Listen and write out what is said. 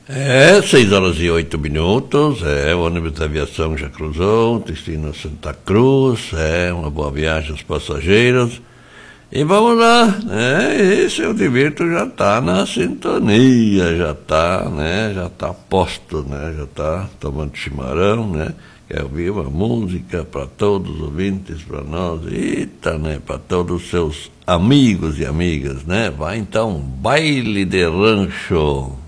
6 horas e 8 minutos, o ônibus da aviação já cruzou, destino Santa Cruz, uma boa viagem aos passageiros. E vamos lá, esse eu divirto já está na sintonia, já está, já está posto, já está tomando chimarrão, quer ouvir uma música para todos os ouvintes, para nós, eita, para todos os seus amigos e amigas, vai então, baile de rancho.